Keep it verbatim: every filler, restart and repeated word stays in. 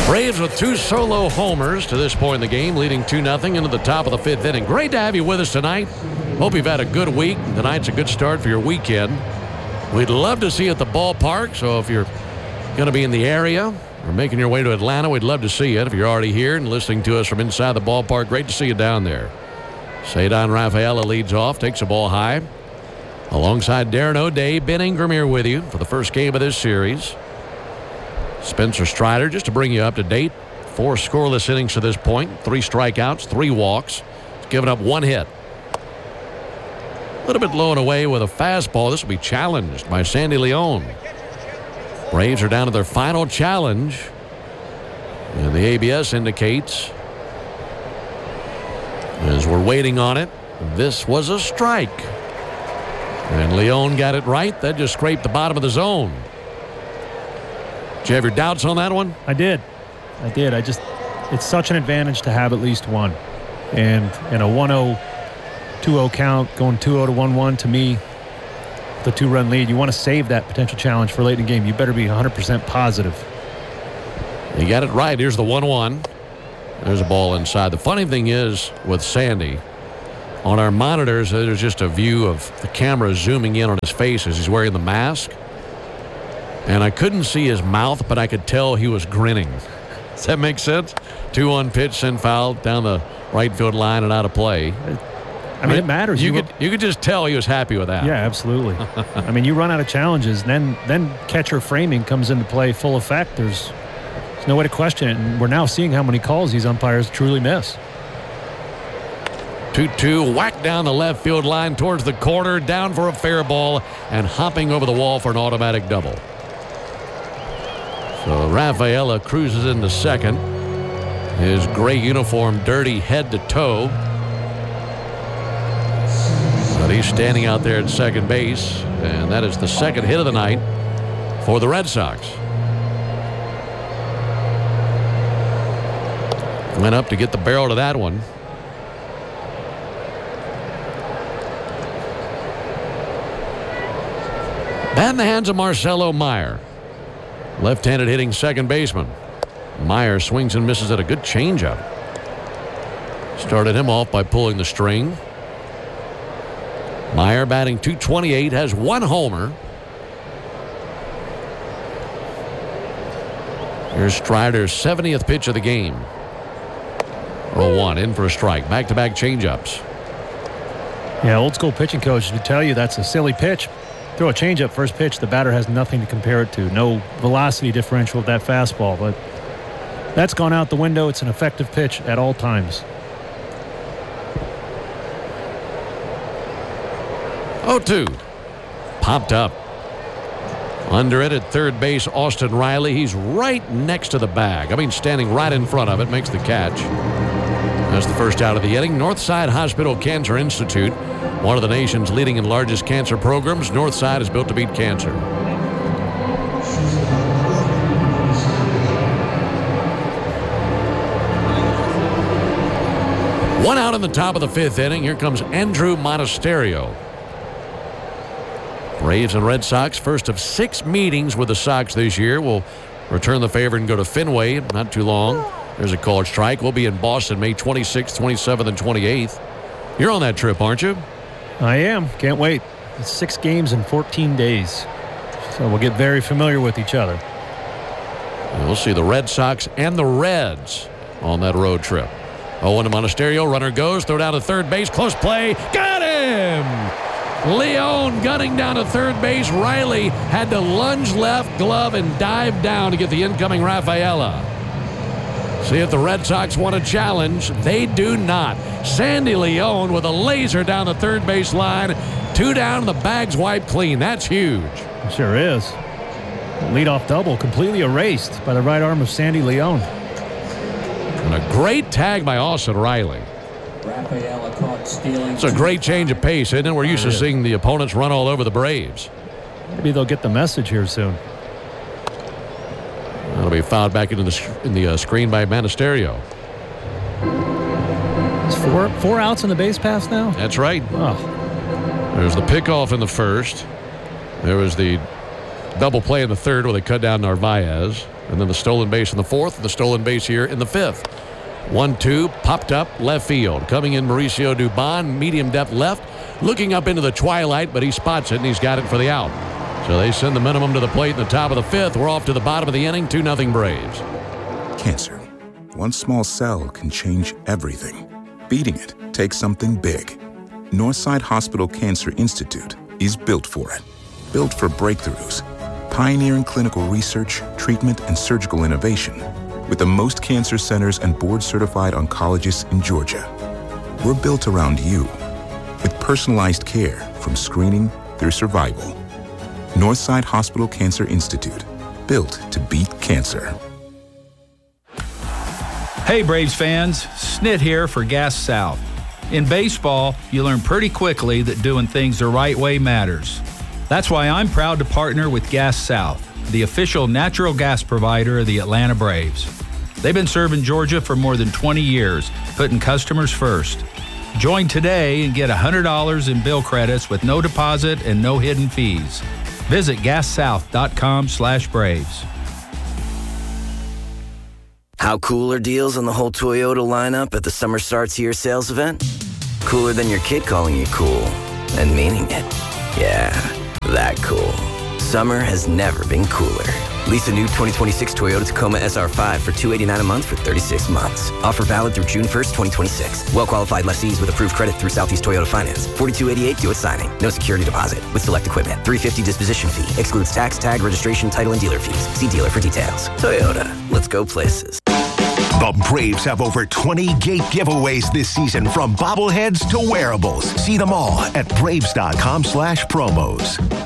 Braves with two solo homers to this point in the game, leading two nothing into the top of the fifth inning. Great to have you with us tonight. Hope you've had a good week. Tonight's a good start for your weekend. We'd love to see you at the ballpark, so if you're going to be in the area or making your way to Atlanta, we'd love to see you. If you're already here and listening to us from inside the ballpark, great to see you down there. Ceddanne Rafaela leads off, takes the ball high. Alongside Darren O'Day, Ben Ingram here with you for the first game of this series. Spencer Strider, just to bring you up to date, four scoreless innings to this point, three strikeouts, three walks. He's given up one hit. A little bit low and away with a fastball. This will be challenged by Sandy Leon. Braves are down to their final challenge. And the A B S indicates, as we're waiting on it, this was a strike. And Leon got it right. That just scraped the bottom of the zone. Did you have your doubts on that one? I did. I did. I just, it's such an advantage to have at least one. And in a one oh, two oh count, going two oh to one one, to me, the two-run lead, you want to save that potential challenge for late in the game. You better be one hundred percent positive. You got it right. Here's the one one. There's a ball inside. The funny thing is with Sandy, on our monitors, there's just a view of the camera zooming in on his face as he's wearing the mask. And I couldn't see his mouth, but I could tell he was grinning. Does that make sense? two one pitch, send foul down the right field line and out of play. I mean, it matters. You, you could you could just tell he was happy with that. Yeah, absolutely. I mean, you run out of challenges, and then then catcher framing comes into play full effect. There's, there's no way to question it, and we're now seeing how many calls these umpires truly miss. two two, whack down the left field line towards the corner, down for a fair ball, and hopping over the wall for an automatic double. So Rafaela cruises into second. His gray uniform dirty head to toe. But he's standing out there at second base, and that is the second hit of the night for the Red Sox. Went up to get the barrel to that one. Bat in the hands of Marcelo Meyer. Left-handed hitting second baseman. Meyer swings and misses at a good changeup. Started him off by pulling the string. Meyer batting two twenty-eight, has one homer. Here's Strider's seventieth pitch of the game. oh one, in for a strike. Back-to-back changeups. Yeah, old school pitching coach would tell you that's a silly pitch. Throw a changeup first pitch, the batter has nothing to compare it to. No velocity differential with that fastball, but that's gone out the window. It's an effective pitch at all times. oh two. Popped up. Under it at third base, Austin Riley. He's right next to the bag. I mean, standing right in front of it, makes the catch. That's the first out of the inning. Northside Hospital Cancer Institute, one of the nation's leading and largest cancer programs. Northside is built to beat cancer. One out in the top of the fifth inning. Here comes Andrew Monasterio. Braves and Red Sox, first of six meetings with the Sox this year, will return the favor and go to Fenway in not too long. There's a called strike. We'll be in Boston May twenty-sixth, twenty-seventh, and twenty-eighth. You're on that trip, aren't you? I am. Can't wait. It's six games in fourteen days. So we'll get very familiar with each other. And we'll see the Red Sox and the Reds on that road trip. oh one to Monasterio. Runner goes. Throw down to third base. Close play. Got him! Leon gunning down to third base. Riley had to lunge left glove and dive down to get the incoming Rafaela. See if the Red Sox want a challenge. They do not. Sandy Leon with a laser down the third base line. Two down, the bag's wiped clean. That's huge. It sure is. Leadoff double completely erased by the right arm of Sandy Leon. And a great tag by Austin Riley. Rafaela caught stealing. It's a great change of pace, isn't it? We're used to seeing the opponents run all over the Braves. Maybe they'll get the message here soon. That'll be fouled back into the in the uh, screen by Monasterio. It's four four outs in the base pass now. That's right. Wow. There's the pickoff in the first. There was the double play in the third where they cut down Narvaez. And then the stolen base in the fourth and the stolen base here in the fifth. one two, popped up left field. Coming in Mauricio Dubon, medium depth left. Looking up into the twilight, but he spots it and he's got it for the out. So they send the minimum to the plate in the top of the fifth. We're off to the bottom of the inning, two nothing Braves. Cancer. One small cell can change everything. Beating it takes something big. Northside Hospital Cancer Institute is built for it. Built for breakthroughs. Pioneering clinical research, treatment, and surgical innovation. With the most cancer centers and board-certified oncologists in Georgia. We're built around you. With personalized care from screening through survival. Northside Hospital Cancer Institute. Built to beat cancer. Hey Braves fans, Snit here for Gas South. In baseball, you learn pretty quickly that doing things the right way matters. That's why I'm proud to partner with Gas South, the official natural gas provider of the Atlanta Braves. They've been serving Georgia for more than twenty years, putting customers first. Join today and get one hundred dollars in bill credits with no deposit and no hidden fees. Visit gas south dot com slash Braves. How cool are deals on the whole Toyota lineup at the Summer Starts Here sales event? Cooler than your kid calling you cool and meaning it. Yeah, that cool. Summer has never been cooler. Lease a new twenty twenty-six Toyota Tacoma S R five for two hundred eighty-nine dollars a month for thirty-six months. Offer valid through June first, twenty twenty-six. Well-qualified lessees with approved credit through Southeast Toyota Finance. forty-two eighty-eight due at signing. No security deposit. With select equipment. three hundred fifty dollars disposition fee. Excludes tax, tag, registration, title, and dealer fees. See dealer for details. Toyota. Let's go places. The Braves have over twenty gate giveaways this season, from bobbleheads to wearables. See them all at braves dot com slash promos.